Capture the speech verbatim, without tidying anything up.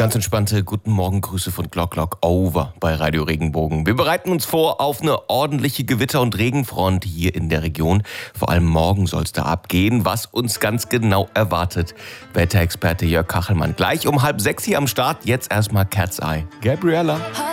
Ganz entspannte guten Morgen Grüße von Glock Glock Over bei Radio Regenbogen. Wir bereiten uns vor auf eine ordentliche Gewitter- und Regenfront hier in der Region. Vor allem morgen soll es da abgehen, was uns ganz genau erwartet. Wetterexperte Jörg Kachelmann gleich um halb sechs hier am Start. Jetzt erstmal Cat's Eye. Gabriella.